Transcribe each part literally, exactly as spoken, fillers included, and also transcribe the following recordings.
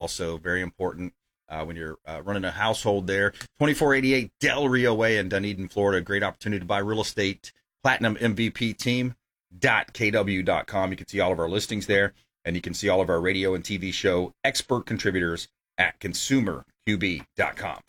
also very important uh, when you're uh, running a household there. twenty-four eighty-eight Del Rio Way in Dunedin, Florida. Great opportunity to buy real estate. Platinum M V P team dot k w dot com. You can see all of our listings there, and you can see all of our radio and T V show expert contributors at consumer q b dot com.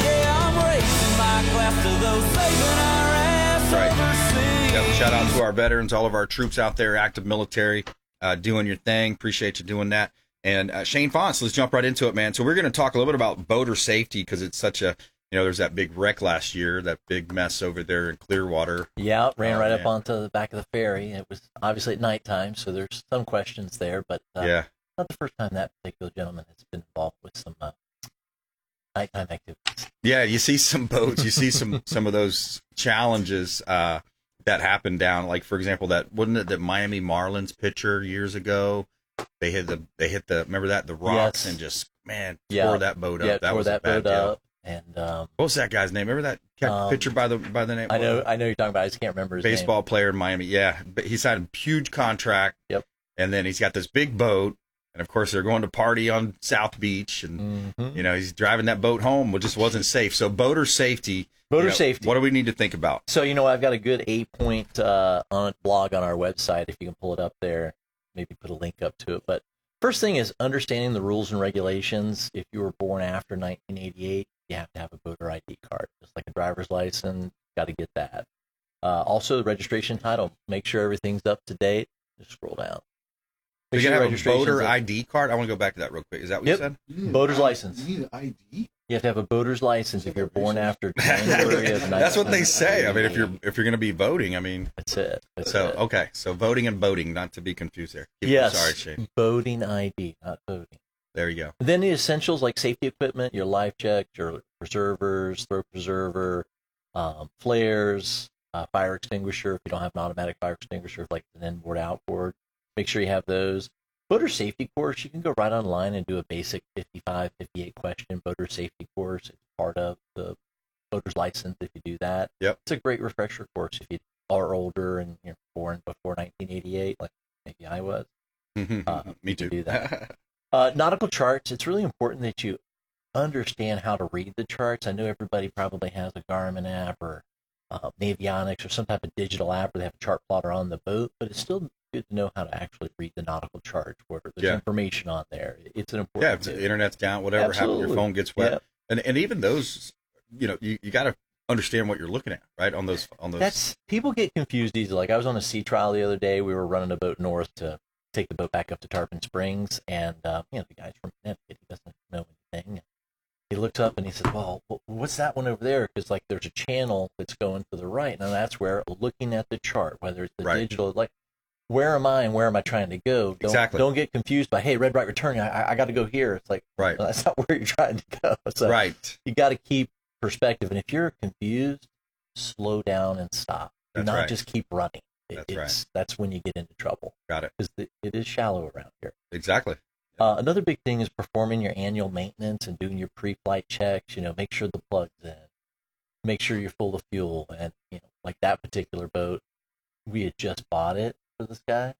Right. Yep. Shout out to our veterans, all of our troops out there, active military, uh, doing your thing. Appreciate you doing that. And uh, Shane Fonts, let's jump right into it, man. So we're going to talk a little bit about boater safety because it's such a, you know, there's that big wreck last year, that big mess over there in Clearwater. Yeah, it ran oh, right man. up onto the back of the ferry. It was obviously at nighttime, so there's some questions there, but uh, yeah. not the first time that particular gentleman has been involved with some uh, nighttime activities. Yeah, you see some boats, you see some some of those challenges uh, that happened down. Like for example, that wasn't it that Miami Marlins pitcher years ago? They hit the they hit the remember that the rocks Yes. and just man Yeah. tore that boat up. Yeah, that tore was that a bad boat deal. up. And um, What was that guy's name? Remember that kept Um, pitcher by the by the name? I know, I know you're talking about. I just can't remember his baseball name. player in Miami. Yeah, but he signed a huge contract. Yep. And then he's got this big boat, and of course they're going to party on South Beach, and Mm-hmm. you know he's driving that boat home, which just wasn't safe. So boater safety. Boater you know, safety. What do we need to think about? So you know, I've got a good eight point uh, on blog on our website. If you can pull it up there, maybe put a link up to it. But first thing is understanding the rules and regulations. If you were born after nineteen eighty-eight, you have to have a voter I D card, just like a driver's license. Got to get that. Uh, also, the registration title. Make sure everything's up to date. Just scroll down. You Make sure gotta have a registration's voter up- I D card. I want to go back to that real quick. Is that what Yep. you said? You need Voter's an I- license. You need an I D? You have to have a voter's license if you're born after January of That's what they say. I mean, if nineteen eighty-eight. you're if you're going to be voting, I mean, That's it. That's so it. okay, so voting and boating, not to be confused there. Keep- Yes. Sorry, Shane. Voting I D, not voting. There you go. Then the essentials like safety equipment, your life check, your preservers, throat preserver, um, flares, uh, fire extinguisher. If you don't have an automatic fire extinguisher, like an inboard, outboard, make sure you have those. Voter safety course, you can go right online and do a basic fifty-five, fifty-eight question voter safety course. It's part of the voter's license if you do that. Yep. It's a great refresher course if you are older and you're born before nineteen eighty-eight, like maybe I was. Uh, Me you can too. do that. Uh, nautical charts, it's really important that you understand how to read the charts. I know everybody probably has a Garmin app or uh, Navionics or some type of digital app where they have a chart plotter on the boat, but it's still good to know how to actually read the nautical chart where there's Yeah. information on there. It's an important Yeah, if the internet's down, whatever happens, Absolutely. your phone gets wet, Yep. and and even those, you know, you, you got to understand what you're looking at, right? On those on those. That's people get confused easily. Like I was on a sea trial the other day. We were running a boat north to take the boat back up to Tarpon Springs, and uh, you know the guy's from Connecticut. He doesn't know anything. He looks up and he says, "Well, wh- what's that one over there?" Because like there's a channel that's going to the right, and that's where looking at the chart, whether it's the Right. digital, like where am I and where am I trying to go? Don't, Exactly. Don't get confused by hey, red right returning. I I, I got to go here. It's like Right. well, that's not where you're trying to go. So right. you got to keep perspective, and if you're confused, slow down and stop. Do That's not right. just keep running. It- That's it's, right. That's when you get into trouble Got it. because it is shallow around here. Exactly. Uh, another big thing is performing your annual maintenance and doing your pre-flight checks. You know, make sure the plug's in, make sure you're full of fuel, and you know, like that particular boat, we had just bought it for this guy,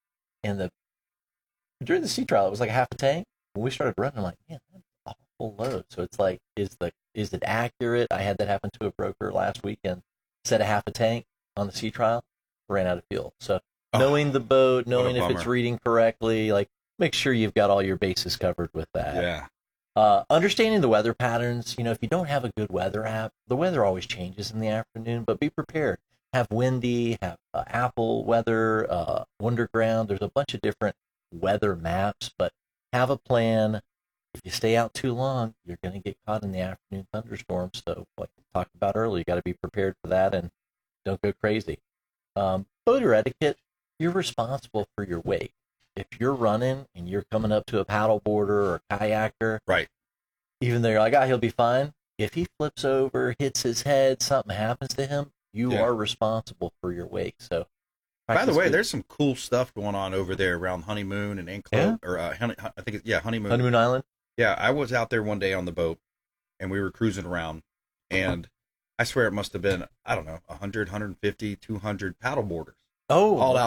and the during the sea trial it was like a half a tank. When we started running, I'm like, man, that's awful low. So it's like, is the is it accurate? I had that happen to a broker last weekend. Set a half a tank on the sea trial, ran out of fuel. So Oh, knowing the boat, a knowing if it's bummer. reading correctly, like make sure you've got all your bases covered with that. Yeah. Uh, understanding the weather patterns, you know, if you don't have a good weather app, the weather always changes in the afternoon, but be prepared. Have windy, have uh, Apple weather, uh, Wonderground. There's a bunch of different weather maps, but have a plan. If you stay out too long, you're going to get caught in the afternoon thunderstorms. So, like we talked about earlier, you got to be prepared for that and don't go crazy. Um, boater etiquette, you're responsible for your wake. If you're running and you're coming up to a paddle boarder or kayaker, Right. even though you're like, ah, he'll be fine. If he flips over, hits his head, something happens to him, you Yeah. are responsible for your wake. So, By the practice way, good- there's some cool stuff going on over there around Honeymoon and Anclo, Yeah. or uh, honey, I think it's, yeah, Honeymoon. Honeymoon Island. Yeah, I was out there one day on the boat, and we were cruising around, and I swear it must have been, I don't know, one hundred, one fifty, two hundred paddle boarders Oh, all okay. out there.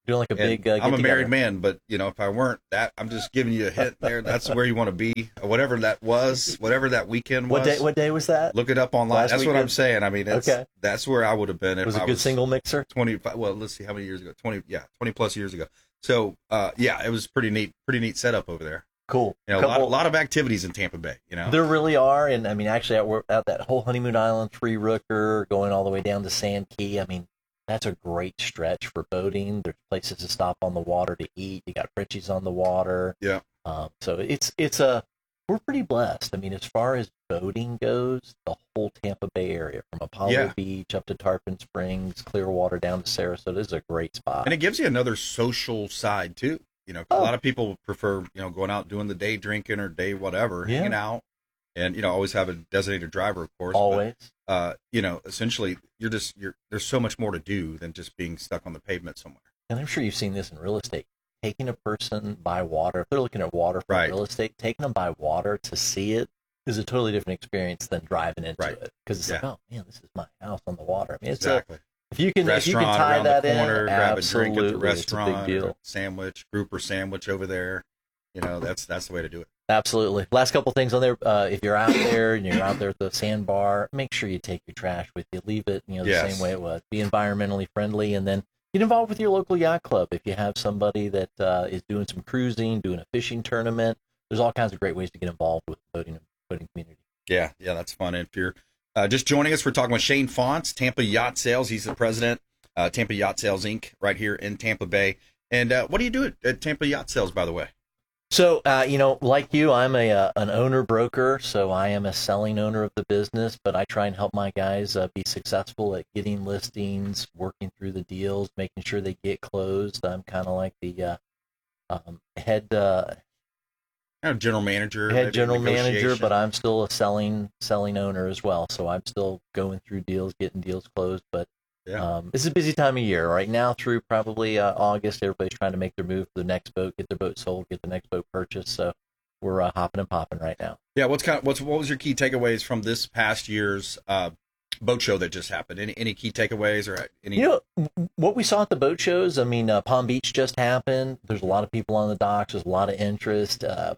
Doing like a And big. Uh, I'm a married get-together. man, but you know, if I weren't that, I'm just giving you a hint there. That's where you want to be, whatever that was, whatever that weekend was. What day? What day was that? Look it up online. Last That's what weekend? I'm saying. I mean, it's, Okay. that's where I would have been if Was it I a good was single mixer? twenty-five. Well, let's see how many years ago. twenty, yeah, twenty plus years ago. So, uh, yeah, it was pretty neat, pretty neat setup over there. Cool. You know, a lot, a lot of activities in Tampa Bay. You know, There really are, and I mean, actually, at, at that whole Honeymoon Island, Three Rooker, going all the way down to Sand Key. I mean, that's a great stretch for boating. There's places to stop on the water to eat. You got Frenchies on the water. Yeah. Um, so it's it's a we're pretty blessed. I mean, as far as boating goes, the whole Tampa Bay area, from Apollo Yeah. Beach up to Tarpon Springs, Clearwater down to Sarasota, is a great spot. and it gives you another social side too. You know, 'cause Oh. a lot of people prefer, you know, going out doing the day drinking or day whatever, Yeah. hanging out, and you know, always have a designated driver, of course. but, Always. uh, you know, essentially, you're just you're there's so much more to do than just being stuck on the pavement somewhere. And I'm sure you've seen this in real estate. Taking a person by water, if they're looking at water for Right. real estate, taking them by water to see it is a totally different experience than driving into Right. it. Because it's Yeah. like, oh man, this is my house on the water. I mean, it's Exactly. a, if you can if you Restaurant can tie around that the corner, in, grab absolutely, a drink at the it's a restaurant, big or deal. sandwich, grouper sandwich over there. You know, that's that's the way to do it. Absolutely. Last couple things on there. Uh, if you're out there and you're out there at the sandbar, make sure you take your trash with you. Leave it, you know, the Yes. same way it was. Be environmentally friendly, and then get involved with your local yacht club. If you have somebody that uh, is doing some cruising, doing a fishing tournament, there's all kinds of great ways to get involved with the boating boating community. Yeah, yeah, that's fun. And if you're uh, just joining us, we're talking with Shane Fonts, Tampa Yacht Sales. He's the president, uh, Tampa Yacht Sales Incorporated, right here in Tampa Bay. And uh, what do you do at, at Tampa Yacht Sales, by the way? So, uh, you know, like you, I'm a uh, an owner broker, so I am a selling owner of the business, but I try and help my guys uh, be successful at getting listings, working through the deals, making sure they get closed. I'm kind of like the uh, um, head uh, Kind of general manager. head maybe general manager, negotiation. but I'm still a selling selling owner as well. So I'm still going through deals, getting deals closed. But Yeah. um, it's a busy time of year right now through probably uh, August. Everybody's trying to make their move for the next boat, get their boat sold, get the next boat purchased. So we're uh, hopping and popping right now. Yeah, what's kind of, what's what was your key takeaways from this past year's uh, boat show that just happened? Any any key takeaways or any? You know, w- what we saw at the boat shows, I mean, uh, Palm Beach just happened. There's a lot of people on the docks. There's a lot of interest. Uh,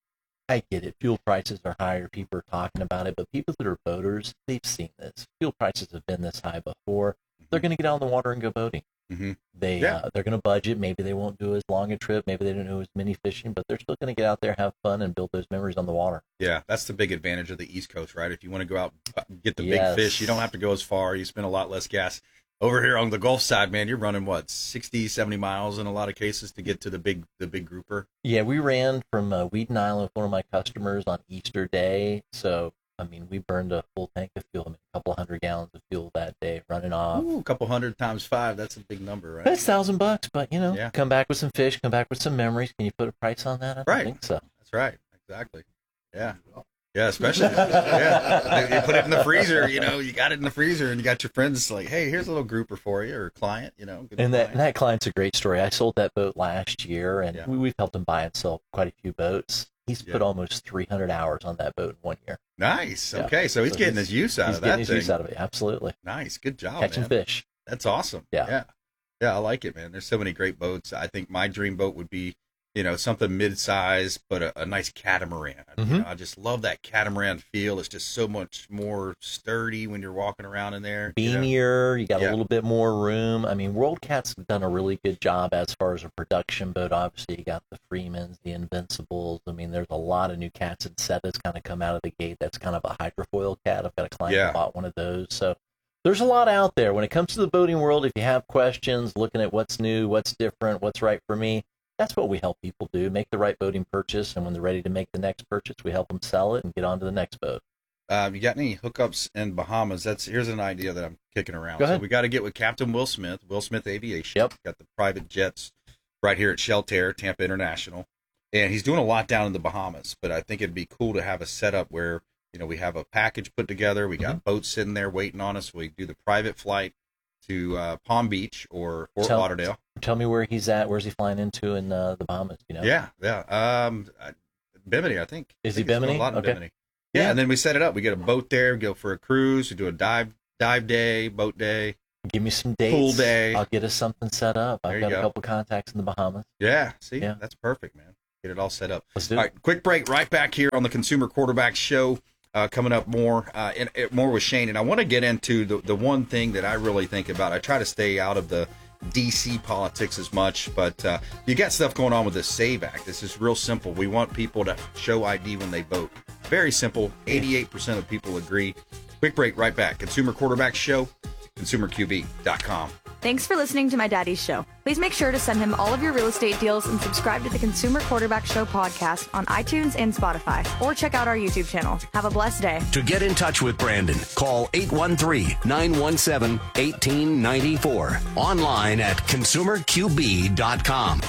I get it. Fuel prices are higher. People are talking about it. But people that are boaters, they've seen this. Fuel prices have been this high before. They're going to get out on the water and go boating. Mhm. They, Yeah. uh, they're going to budget. Maybe they won't do as long a trip. Maybe they don't do as many fishing. But they're still going to get out there, have fun, and build those memories on the water. Yeah, that's the big advantage of the East Coast, right? If you want to go out and get the Yes. big fish, you don't have to go as far. You spend a lot less gas. Over here on the Gulf side, man, you're running what, sixty, seventy miles in a lot of cases to get to the big the big grouper. Yeah, we ran from uh, Wheaton Island with one of my customers on Easter Day. So, I mean, we burned a full tank of fuel, I mean, a couple hundred gallons of fuel that day running off. Ooh, a couple hundred times five, that's a big number, right? That's a thousand bucks, but, you know, Yeah. come back with some fish, come back with some memories. Can you put a price on that? I don't Right. think so. That's right. Exactly. Yeah. Yeah, especially. yeah. You put it in the freezer, you know, you got it in the freezer and you got your friends like, hey, here's a little grouper for you or a client, you know. good And that, client. and that client's a great story. I sold that boat last year, and Yeah. we, we've helped him buy and sell quite a few boats. He's Yeah. put almost three hundred hours on that boat in one year. Nice. Yeah. Okay, so he's So getting he's- his use out He's of getting that his thing. use out of it. Absolutely. Nice. Good job, Catching man. fish. That's awesome. Yeah. yeah. Yeah, I like it, man. There's so many great boats. I think my dream boat would be, you know, something mid-size, but a, a nice catamaran. You Mhm. know, I just love that catamaran feel. It's just so much more sturdy when you're walking around in there. you know? Beamier, you got Yeah. a little bit more room. I mean, World Cat's done a really good job as far as a production boat. Obviously, you got the Freemans, the Invincibles. I mean, there's a lot of new cats and Setas kind of come out of the gate. That's kind of a hydrofoil cat. I've got a client Yeah. who bought one of those. So there's a lot out there. When it comes to the boating world, if you have questions, looking at what's new, what's different, what's right for me, that's what we help people do. Make the right boating purchase, and when they're ready to make the next purchase, we help them sell it and get on to the next boat. Uh, you got any hookups in Bahamas? That's here's an idea that I'm kicking around. Go ahead. So we got to get with Captain Will Smith, Will Smith Aviation. Yep. Got the private jets right here at Shelter, Tampa International, and he's doing a lot down in the Bahamas. But I think it'd be cool to have a setup where you know we have a package put together. We got Mhm. boats sitting there waiting on us. We do the private flight to uh, Palm Beach or Fort Tell- Lauderdale. Tell me where he's at. Where's he flying into in uh, the Bahamas? You know? Yeah, yeah. Um, I- Bimini, I think. Is I think he he's doing Bimini? A lot in Okay. Bimini. Yeah, Yeah. and then we set it up. We get a boat there, go for a cruise, we do a dive dive day, boat day. Give me some dates. Pool day. I'll get us something set up. I've There you got go. a couple contacts in the Bahamas. Yeah, see, Yeah. that's perfect, man. Get it all set up. Let's do All it. right, quick break. Right back here on the Consumer Quarterback Show. Uh, coming up more, uh, and, and more with Shane, and I want to get into the the one thing that I really think about. I try to stay out of the D C politics as much, but uh, you got stuff going on with the SAVE Act. This is real simple. We want people to show I D when they vote. Very simple. eighty-eight percent of people agree. Quick break. Right back. Consumer Quarterback Show. consumer Q B dot com. Thanks for listening to my daddy's show. Please make sure to send him all of your real estate deals and subscribe to the Consumer Quarterback Show podcast on iTunes and Spotify, or check out our YouTube channel. Have a blessed day. To get in touch with Brandon, call eight one three, nine one seven, one eight nine four. Online at consumer Q B dot com.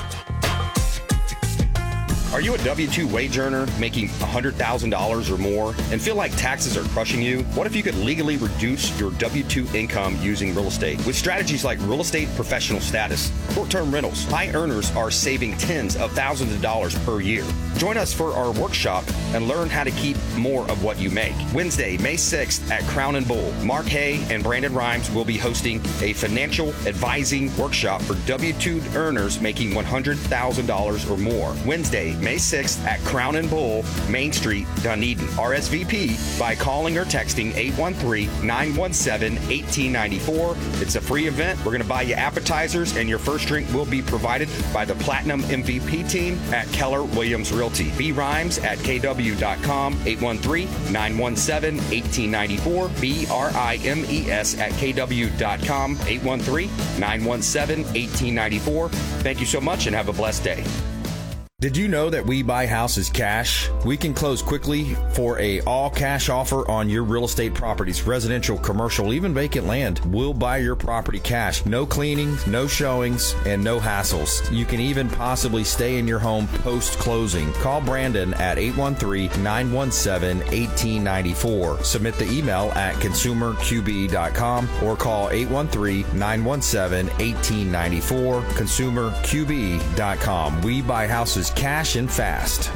Are you a W two wage earner making one hundred thousand dollars or more and feel like taxes are crushing you? What if you could legally reduce your W two income using real estate? With strategies like real estate professional status, short-term rentals, high earners are saving tens of thousands of dollars per year. Join us for our workshop and learn how to keep more of what you make. Wednesday, May sixth at Crown and Bull. Mark Hay and Brandon Rhymes will be hosting a financial advising workshop for W two earners making one hundred thousand dollars or more. Wednesday, May sixth at Crown and Bull, Main Street, Dunedin. R S V P by calling or texting eight one three, nine one seven, one eight nine four. It's a free event. We're going to buy you appetizers, and your first drink will be provided by the Platinum M V P team at Keller Williams Realty. B Rhymes at K W dot com, eight one three, nine one seven, one eight nine four. B R I M E S at K W dot com, eight one three, nine one seven, one eight nine four. Thank you so much and have a blessed day. Did you know that we buy houses cash? We can close quickly for a all cash offer on your real estate properties, residential, commercial, even vacant land. We'll buy your property cash. No cleaning, no showings, and no hassles. You can even possibly stay in your home post closing. Call Brandon at eight one three, nine one seven, one eight nine four. Submit the email at consumer Q B dot com or call eight one three, nine one seven, one eight nine four. consumer Q B dot com. We buy houses cash and fast.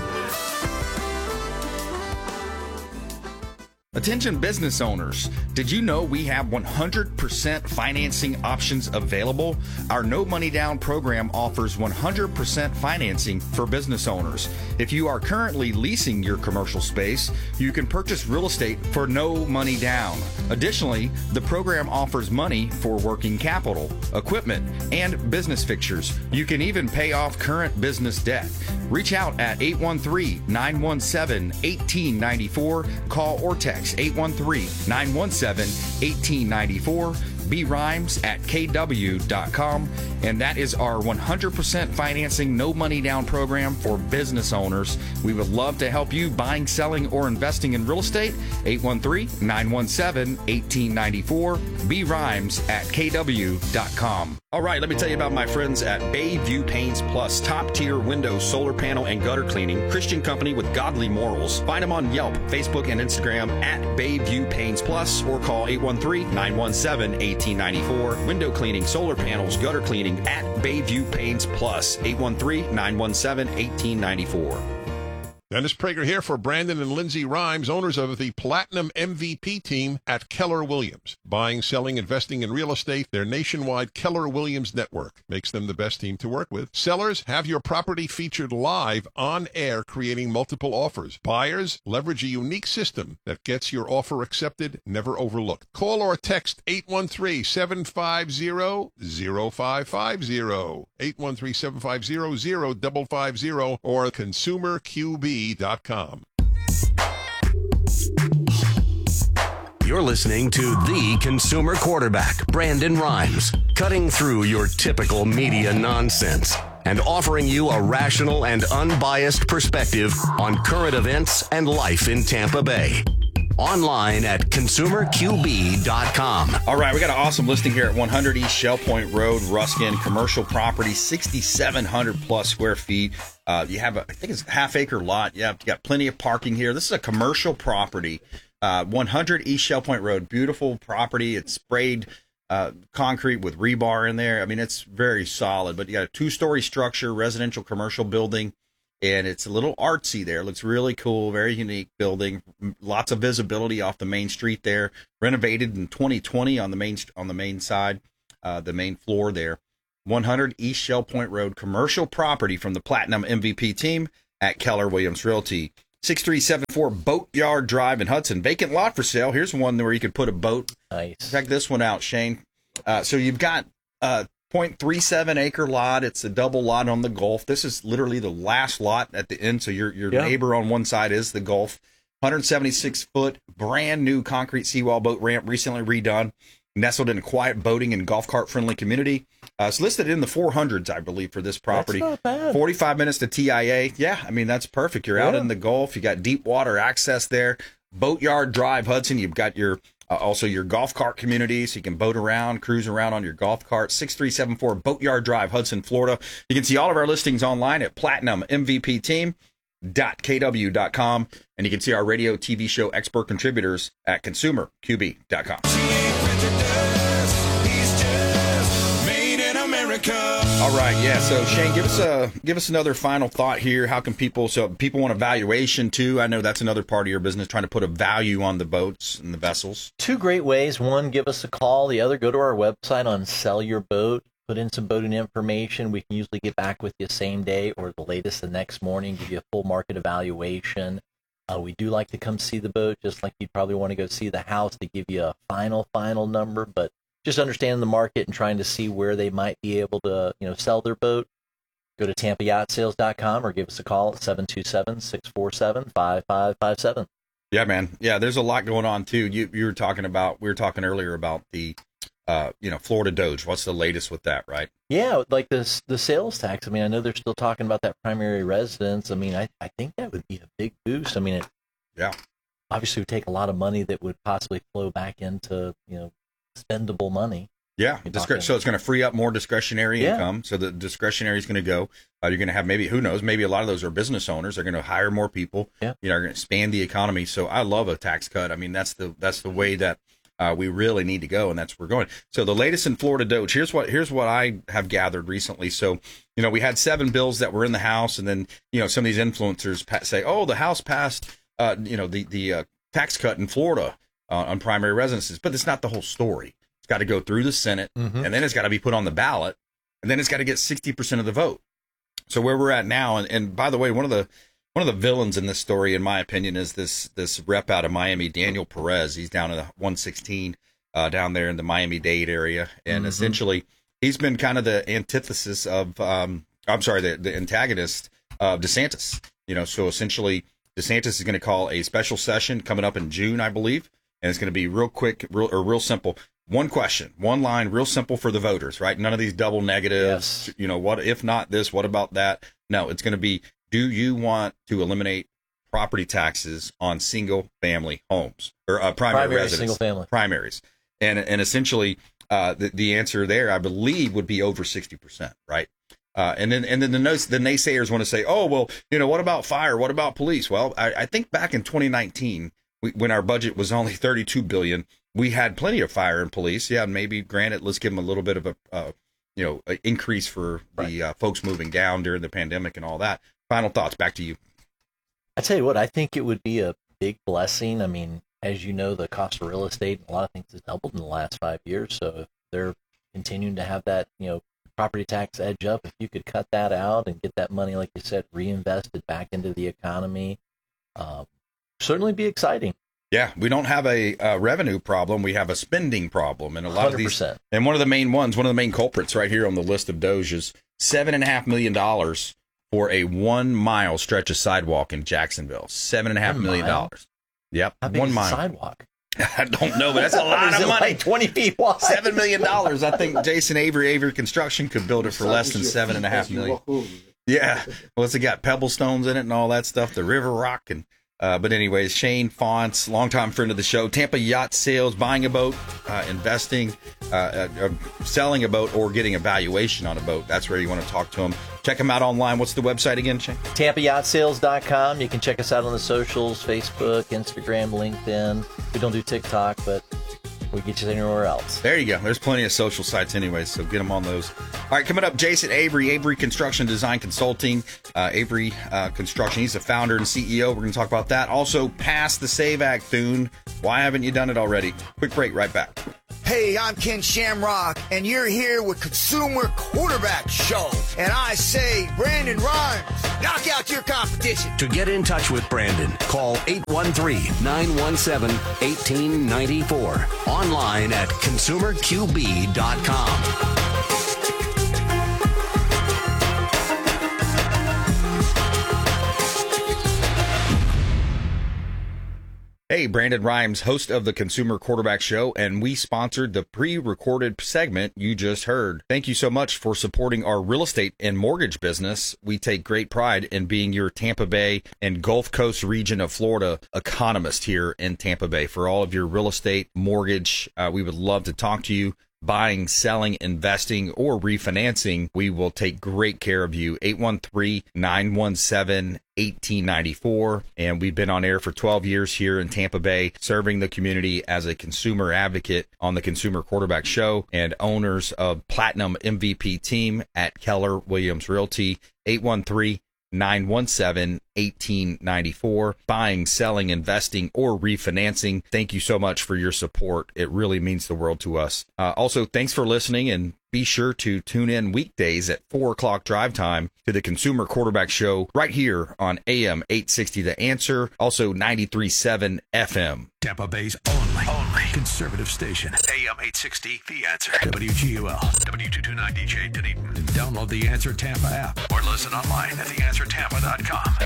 Attention business owners, did you know we have one hundred percent financing options available? Our no money down program offers one hundred percent financing for business owners. If you are currently leasing your commercial space, you can purchase real estate for no money down. Additionally, the program offers money for working capital, equipment, and business fixtures. You can even pay off current business debt. Reach out at eight one three, nine one seven, one eight nine four. Call or text eight one three, nine one seven, one eight nine four. B Rhymes at K W dot com. And that is our one hundred percent financing, no money down program for business owners. We would love to help you buying, selling, or investing in real estate. eight one three, nine one seven, one eight nine four. B Rhymes at K W dot com. All right, let me tell you about my friends at Bayview Paints Plus, top tier window, solar panel, and gutter cleaning, Christian company with godly morals. Find them on Yelp, Facebook, and Instagram at Bayview Paints Plus, or call eight one three, nine one seven, one eight nine four. Window cleaning, solar panels, gutter cleaning at Bayview Paints Plus, eight one three, nine one seven, one eight nine four. Dennis Prager here for Brandon and Lindsay Rhymes, owners of the Platinum M V P team at Keller Williams. Buying, selling, investing in real estate, their nationwide Keller Williams network makes them the best team to work with. Sellers, have your property featured live on air, creating multiple offers. Buyers, leverage a unique system that gets your offer accepted, never overlooked. Call or text eight one three, seven five zero, zero five five zero, eight one three, seven five zero, zero five five zero, or consumer Q B dot com. You're listening to the Consumer Quarterback, Brandon Rhymes, cutting through your typical media nonsense and offering you a rational and unbiased perspective on current events and life in Tampa Bay. Online at consumer Q B dot com. All right, we got an awesome listing here at one hundred East Shell Point Road, Ruskin. Commercial property, sixty-seven hundred plus square feet. Uh, you have a, I think it's a half acre lot. Yeah, you got plenty of parking here. This is a commercial property, uh, one hundred East Shell Point Road. Beautiful property. It's sprayed uh, concrete with rebar in there. I mean, it's very solid. But you got a two-story structure, residential commercial building. and it's a little artsy there. It looks really cool, very unique building. Lots of visibility off the main street there. Renovated in twenty twenty on the main on the main side, uh, the main floor there. one hundred East Shell Point Road, commercial property from the Platinum M V P team at Keller Williams Realty. six three seven four Boatyard Drive in Hudson. Vacant lot for sale. Here's one where you could put a boat. Nice. Check this one out, Shane. Uh, so you've got a zero point three seven acre lot. It's a double lot on the Gulf. This is literally the last lot at the end. So your your yeah. neighbor on one side is the Gulf. one hundred seventy-six foot brand new concrete seawall boat ramp, recently redone. Nestled in a quiet boating and golf cart friendly community. Uh, it's listed in the four hundreds, I believe, for this property. That's not bad. forty-five minutes to T I A. Yeah, I mean, that's perfect. You're out Yeah. in the Gulf. You got deep water access there. Boatyard Drive, Hudson. You've got your uh, also your golf cart community, so you can boat around, cruise around on your golf cart. six three seven four Boatyard Drive, Hudson, Florida. You can see all of our listings online at platinum M V P team dot K W dot com, and you can see our radio T V show expert contributors at consumer Q B dot com. All right, yeah. So Shane, give us a give us another final thought here. How can people? So people want a valuation too. I know that's another part of your business, trying to put a value on the boats and the vessels. Two great ways. One, give us a call. The other, go to our website on Sell Your Boat. Put in some boating information. We can usually get back with you same day or the latest the next morning. Give you a full market evaluation. Uh, we do like to come see the boat, just like you'd probably want to go see the house to give you a final final number, but just understanding the market and trying to see where they might be able to, you know, sell their boat. Go to Tampa Yacht Sales dot com or give us a call at seven two seven, six four seven, five five five seven. Yeah, man. Yeah, there's a lot going on too. You you were talking about we were talking earlier about the uh you know Florida Doge. What's the latest with that, right? Yeah, like this the sales tax. I mean, I know they're still talking about that primary residence. I mean, I, I think that would be a big boost. I mean, it yeah obviously would take a lot of money that would possibly flow back into, you know, spendable money. Yeah, discre- so it's going to free up more discretionary yeah. income. So the discretionary is going to go. Uh, you're going to have maybe, who knows, maybe a lot of those are business owners. They're going to hire more people. Yeah. You know, are going to expand the economy. So I love a tax cut. I mean, that's the that's the way that uh, we really need to go, and that's where we're going. So the latest in Florida Doge. Here's what here's what I have gathered recently. So you know, we had seven bills that were in the House, and then you know some of these influencers pa- say, oh, the House passed uh, you know the the uh, tax cut in Florida uh, on primary residences, but it's not the whole story. It's got to go through the Senate, mm-hmm. and then it's got to be put on the ballot, and then it's got to get sixty percent of the vote. So where we're at now, and, and by the way, one of the one of the villains in this story, in my opinion, is this this rep out of Miami, Daniel Perez. He's down in the one sixteen uh, down there in the Miami-Dade area, and mm-hmm. essentially he's been kind of the antithesis of, um, I'm sorry, the, the antagonist of DeSantis. You know, so essentially DeSantis is going to call a special session coming up in June, I believe, and it's going to be real quick, real or real simple. One question, one line, real simple for the voters, right? None of these double negatives. Yes. You know, what if not this? What about that? No, it's going to be, do you want to eliminate property taxes on single family homes or uh, primary, primary residents? Single family. Primaries. And, and essentially, uh, the, the answer there, I believe, would be over sixty percent, right? Uh, and then and then the, notes, the naysayers want to say, oh, well, you know, what about fire? What about police? Well, I, I think back in twenty nineteen, we, when our budget was only thirty-two billion dollars, we had plenty of fire and police. Yeah, maybe, granted, let's give them a little bit of a, uh, you know, a increase for right. the uh, folks moving down during the pandemic and all that. Final thoughts, back to you. I tell you what, I think it would be a big blessing. I mean, as you know, the cost of real estate and a lot of things has doubled in the last five years. So if they're continuing to have that, you know, property tax edge up, if you could cut that out and get that money, like you said, reinvested back into the economy, um, certainly be exciting. Yeah, we don't have a, a revenue problem. We have a spending problem. And a lot one hundred percent. of these, and one of the main ones, one of the main culprits right here on the list of Doges, seven and a half million dollars for a one mile stretch of sidewalk in Jacksonville. Seven and a half one million mile? dollars. Yep. How big one is mile. the sidewalk? I don't know, but that's a lot Is of it money. like twenty feet wide. Seven million dollars. I think Jason Avery, Avery Construction could build it for less than seven and a half million. Yeah. Well, it's got pebble stones in it and all that stuff, the river rock. And uh, but anyways, Shane Fonts, longtime friend of the show, Tampa Yacht Sales, buying a boat, uh, investing, uh, uh, uh, selling a boat, or getting a valuation on a boat. That's where you want to talk to him. Check him out online. What's the website again, Shane? Tampa Yacht Sales dot com. You can check us out on the socials, Facebook, Instagram, LinkedIn. We don't do TikTok, but we get you anywhere else. There you go. There's plenty of social sites anyways, so get them on those. All right, coming up, Jason Avery, Avery Construction Design Consulting. Uh, Avery uh, Construction, he's the founder and C E O. We're going to talk about that. Also, Pass the Save Act, Thune. Why haven't you done it already? Quick break, right back. Hey, I'm Ken Shamrock, and you're here with Consumer Quarterback Show. And I say, Brandon Rhymes, knock out your competition. To get in touch with Brandon, call eight one three, nine one seven, one eight nine four. Online at consumer q b dot com. Hey, Brandon Rhymes, host of the Consumer Quarterback Show, and we sponsored the pre-recorded segment you just heard. Thank you so much for supporting our real estate and mortgage business. We take great pride in being your Tampa Bay and Gulf Coast region of Florida economist here in Tampa Bay. For all of your real estate, mortgage, uh, we would love to talk to you. Buying, selling, investing, or refinancing, we will take great care of you. eight one three, nine one seven, one eight nine four. And we've been on air for twelve years here in Tampa Bay, serving the community as a consumer advocate on the Consumer Quarterback Show, and owners of Platinum M V P Team at Keller Williams Realty. eight one three, nine one seven, one eight nine four. Buying, selling, investing, or refinancing. Thank you so much for your support. It really means the world to us. Uh, also, thanks for listening, and be sure to tune in weekdays at four o'clock drive time to the Consumer Quarterback Show right here on A M eight sixty The Answer, also ninety-three point seven F M. Tampa Bay's only, only conservative station. A M eight sixty The Answer. W G U L, W two twenty-nine D J Dunedin. Download the Answer Tampa app or listen online at the answer tampa dot com.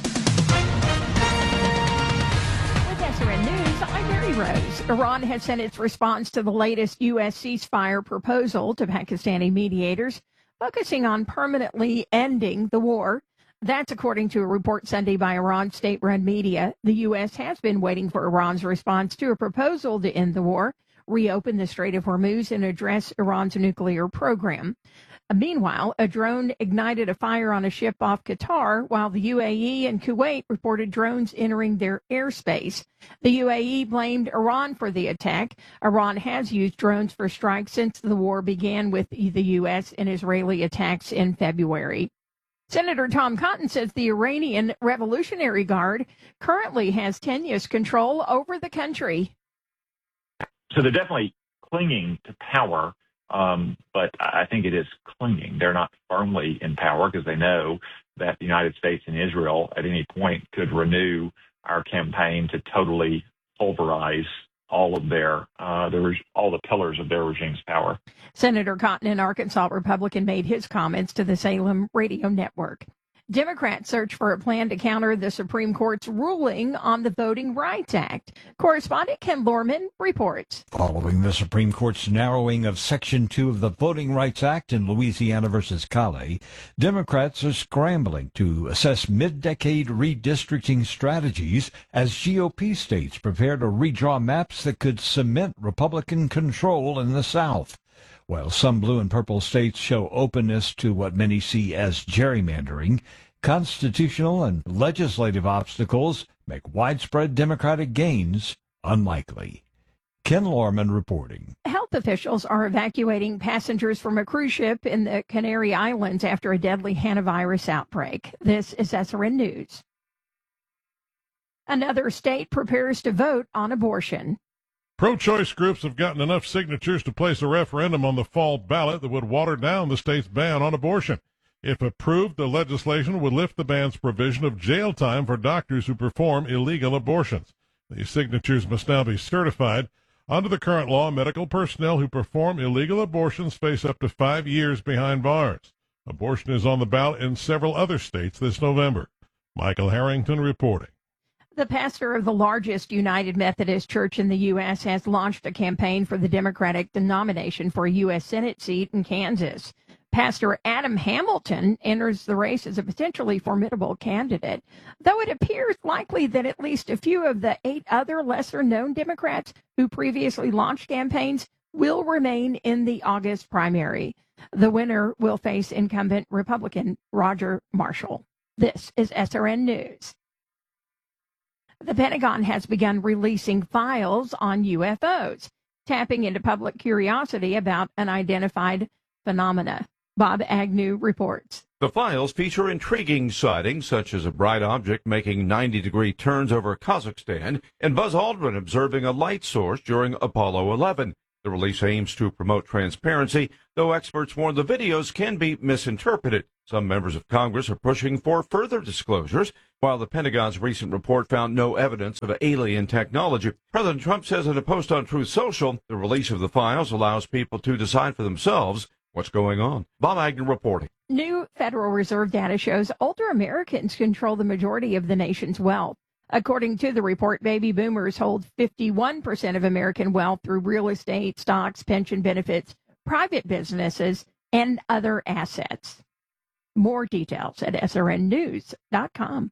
S R N News, I'm Mary Rose. Iran has sent its response to the latest U S ceasefire proposal to Pakistani mediators, focusing on permanently ending the war. That's according to a report Sunday by Iran's state-run media. The U S has been waiting for Iran's response to a proposal to end the war, reopen the Strait of Hormuz, and address Iran's nuclear program. Meanwhile, a drone ignited a fire on a ship off Qatar, while the U A E and Kuwait reported drones entering their airspace. The U A E blamed Iran for the attack. Iran has used drones for strikes since the war began with the U S and Israeli attacks in February. Senator Tom Cotton says the Iranian Revolutionary Guard currently has tenuous control over the country. So they're definitely clinging to power. Um, but I think it is clinging. They're not firmly in power because they know that the United States and Israel at any point could renew our campaign to totally pulverize all of their, uh, the, all the pillars of their regime's power. Senator Cotton, an Arkansas Republican, made his comments to the Salem Radio Network. Democrats search for a plan to counter the Supreme Court's ruling on the Voting Rights Act. Correspondent Ken Lorman reports. Following the Supreme Court's narrowing of Section two of the Voting Rights Act in Louisiana versus Cali, Democrats are scrambling to assess mid-decade redistricting strategies as G O P states prepare to redraw maps that could cement Republican control in the South. While some blue and purple states show openness to what many see as gerrymandering, constitutional and legislative obstacles make widespread Democratic gains unlikely. Ken Lorman reporting. Health officials are evacuating passengers from a cruise ship in the Canary Islands after a deadly hantavirus outbreak. This is S R N News. Another state prepares to vote on abortion. Pro-choice groups have gotten enough signatures to place a referendum on the fall ballot that would water down the state's ban on abortion. If approved, the legislation would lift the ban's provision of jail time for doctors who perform illegal abortions. These signatures must now be certified. Under the current law, medical personnel who perform illegal abortions face up to five years behind bars. Abortion is on the ballot in several other states this November. Michael Harrington reporting. The pastor of the largest United Methodist Church in the U S has launched a campaign for the Democratic nomination for a U S Senate seat in Kansas. Pastor Adam Hamilton enters the race as a potentially formidable candidate, though it appears likely that at least a few of the eight other lesser-known Democrats who previously launched campaigns will remain in the August primary. The winner will face incumbent Republican Roger Marshall. This is S R N News. The Pentagon has begun releasing files on U F Os. tapping into public curiosity about unidentified phenomena. Bob Agnew reports. The files feature intriguing sightings, such as a bright object making ninety-degree turns over Kazakhstan and Buzz Aldrin observing a light source during Apollo eleven. The release aims to promote transparency, though experts warn the videos can be misinterpreted. Some members of Congress are pushing for further disclosures, while the Pentagon's recent report found no evidence of alien technology. President Trump says in a post on Truth Social, the release of the files allows people to decide for themselves what's going on. Bob Agnew reporting. New Federal Reserve data shows older Americans control the majority of the nation's wealth. According to the report, baby boomers hold fifty-one percent of American wealth through real estate, stocks, pension benefits, private businesses, and other assets. More details at S R N news dot com.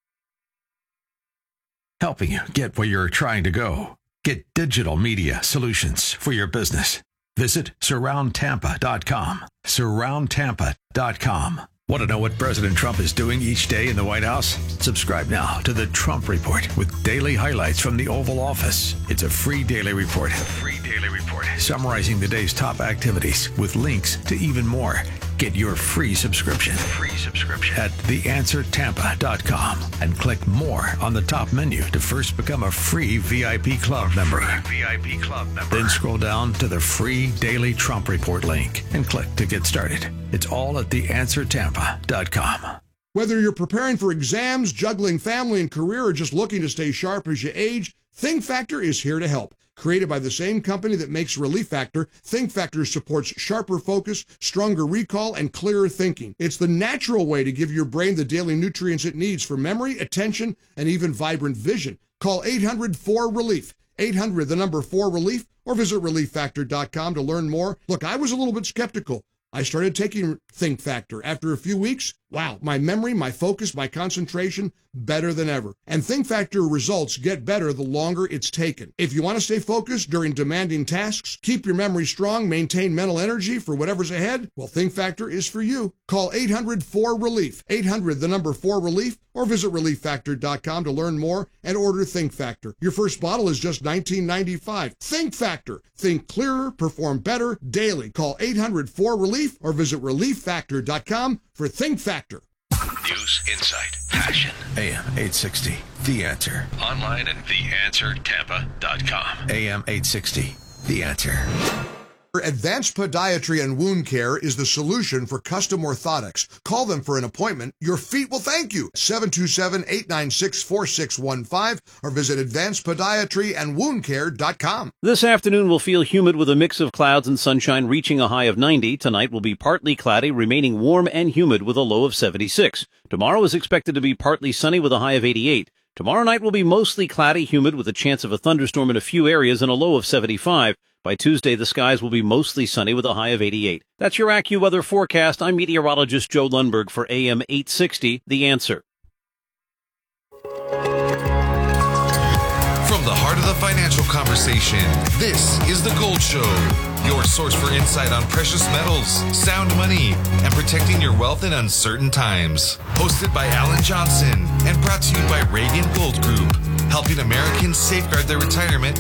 Helping you get where you're trying to go. Get digital media solutions for your business. Visit surround tampa dot com. surround tampa dot com. Want to know what President Trump is doing each day in the White House? Subscribe now to the Trump Report with daily highlights from the Oval Office. It's a free daily report. Free daily report. Summarizing the day's top activities with links to even more. Get your free subscription. Free subscription at the answer tampa dot com and click more on the top menu to first become a free V I P Club member. V I P Club member. Then scroll down to the free daily Trump Report link and click to get started. It's all at the answer tampa dot com. Whether you're preparing for exams, juggling family and career, or just looking to stay sharp as you age, Think Factor is here to help. Created by the same company that makes Relief Factor, Think Factor supports sharper focus, stronger recall, and clearer thinking. It's the natural way to give your brain the daily nutrients it needs for memory, attention, and even vibrant vision. Call eight hundred four relief, eight hundred the number four relief, or visit relief factor dot com to learn more. Look, I was a little bit skeptical. I started taking Think Factor. After a few weeks, wow, my memory, my focus, my concentration, better than ever. And Think Factor results get better the longer it's taken. If you want to stay focused during demanding tasks, keep your memory strong, maintain mental energy for whatever's ahead, well, Think Factor is for you. Call eight hundred four relief, eight hundred the number four relief, or visit relief factor dot com to learn more and order Think Factor. Your first bottle is just nineteen ninety-five. Think Factor. Think clearer, perform better daily. Call eight hundred four relief or visit relief factor dot com for Think Factor. News, insight, passion. A M eight sixty, The Answer. Online at the answer tampa dot com. A M eight sixty, The Answer. Advanced Podiatry and Wound Care is the solution for custom orthotics. Call them for an appointment. Your feet will thank you. seven two seven, eight nine six, four six one five or visit advanced podiatry and wound care dot com. This afternoon will feel humid with a mix of clouds and sunshine reaching a high of ninety. Tonight will be partly cloudy, remaining warm and humid with a low of seventy-six. Tomorrow is expected to be partly sunny with a high of eighty-eight. Tomorrow night will be mostly cloudy, humid with a chance of a thunderstorm in a few areas and a low of seventy-five. By Tuesday, the skies will be mostly sunny with a high of eighty-eight. That's your AccuWeather forecast. I'm meteorologist Joe Lundberg for A M eight sixty, The Answer. From the heart of the financial conversation, this is The Gold Show, your source for insight on precious metals, sound money, and protecting your wealth in uncertain times. Hosted by Alan Johnson and brought to you by Reagan Gold Group, helping Americans safeguard their retirement